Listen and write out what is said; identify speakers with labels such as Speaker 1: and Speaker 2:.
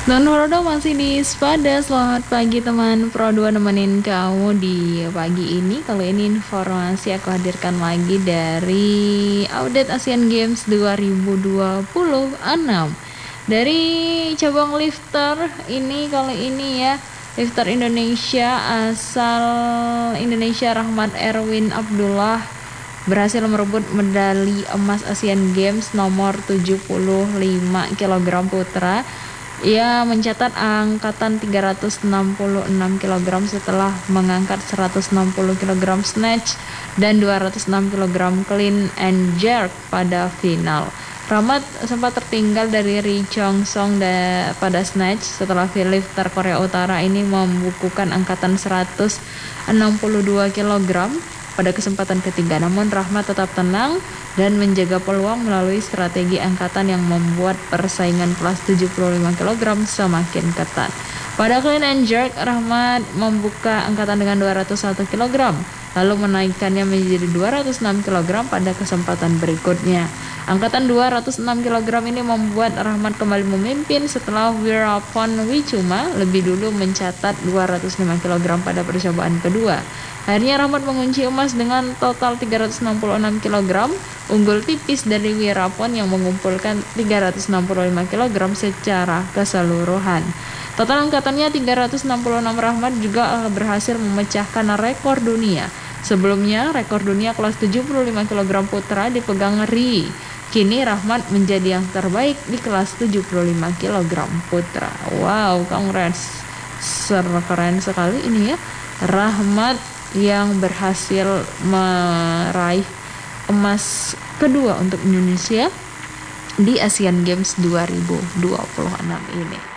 Speaker 1: Dan Horodo masih di Spada. Selamat pagi teman Pro 2, nemenin kamu di pagi ini. Kalau ini informasi aku hadirkan lagi dari Update Asian Games 2026 dari cabang lifter ini. Kali ini ya, lifter Indonesia asal Indonesia Rahmat Erwin Abdullah berhasil merebut medali emas Asian Games nomor 75 kg putra. Ia mencatat angkatan 366 kg setelah mengangkat 160 kg snatch dan 206 kg clean and jerk pada final. Rahmat sempat tertinggal dari Ri Chong Song pada snatch setelah lifter Korea Utara ini membukukan angkatan 162 kg pada kesempatan ketiga. Namun Rahmat tetap tenang dan menjaga peluang melalui strategi angkatan yang membuat persaingan kelas 75 kg semakin ketat. Pada clean and jerk, Rahmat membuka angkatan dengan 201 kg, lalu menaikkannya menjadi 206 kg pada kesempatan berikutnya. Angkatan 206 kg ini membuat Rahmat kembali memimpin setelah Wirapon Wichuma lebih dulu mencatat 205 kg pada percobaan kedua. Akhirnya Rahmat mengunci emas dengan total 366 kg, unggul tipis dari Wirapon yang mengumpulkan 365 kg secara keseluruhan. Total angkatannya 366. Rahmat juga berhasil memecahkan rekor dunia. Sebelumnya, rekor dunia kelas 75 kg putra dipegang Ri. Kini Rahmat menjadi yang terbaik di kelas 75 kg putra. Wow, congrats. Keren sekali ini ya. Rahmat yang berhasil meraih emas kedua untuk Indonesia di Asian Games 2026 ini.